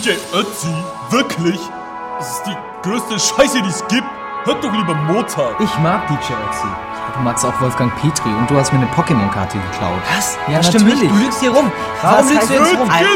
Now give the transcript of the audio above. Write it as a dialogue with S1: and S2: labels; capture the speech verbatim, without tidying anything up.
S1: D J Ötzi? Wirklich? Das ist die größte Scheiße, die es gibt. Hört doch lieber Mozart.
S2: Ich mag D J Ötzi.
S3: Du magst auch Wolfgang Petri und du hast mir eine Pokémon-Karte geklaut.
S2: Was?
S3: Ja,
S2: das stimmt
S3: natürlich.
S2: nicht. Du lügst hier rum.
S3: Warum
S2: Was
S3: lügst
S2: heißt
S3: du jetzt
S2: das?
S3: rum?